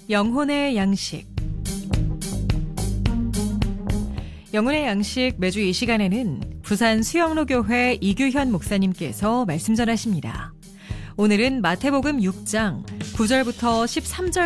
영혼의 양식. 영혼의 양식 매주 이 시간에는 부산 수영로교회 이규현 목사님께서 말씀 전하십니다. 오늘은 마태복음 6장 9절부터 13절